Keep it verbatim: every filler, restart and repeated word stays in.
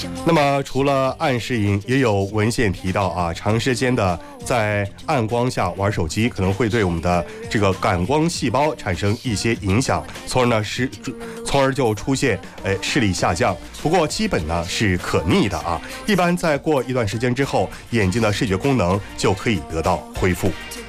那么除了暗视瘾，也有文献提到啊，长时间的在暗光下玩手机可能会对我们的这个感光细胞产生一些影响，从而呢是从而就出现呃视力下降。不过基本呢是可逆的啊，一般在过一段时间之后，眼睛的视觉功能就可以得到恢复。